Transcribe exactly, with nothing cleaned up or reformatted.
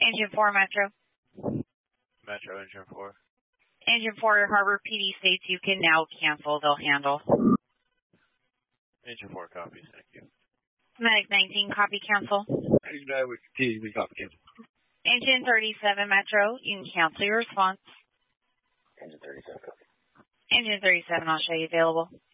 Engine four, Metro. Metro, Engine four. Engine four, Harbor P D states you can now cancel. They'll handle. Engine four copies, thank you. Medic nineteen, copy cancel. No, we continue, we copy cancel. Engine thirty-seven, Metro, you can cancel your response. Engine thirty-seven, copy. Engine thirty-seven, I'll show you available.